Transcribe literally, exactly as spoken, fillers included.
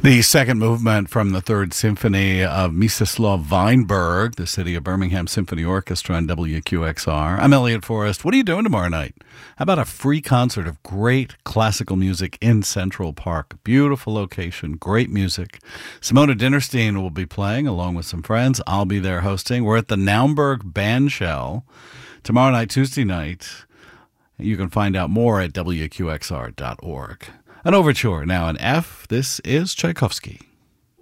The second movement from the Third Symphony of Mstislav Weinberg, the City of Birmingham Symphony Orchestra on W Q X R. I'm Elliot Forrest. What are you doing tomorrow night? How about a free concert of great classical music in Central Park? Beautiful location, great music. Simona Dinnerstein will be playing along with some friends. I'll be there hosting. We're at the Naumburg Bandshell tomorrow night, Tuesday night. You can find out more at W Q X R dot org. An overture now in F. This is Tchaikovsky.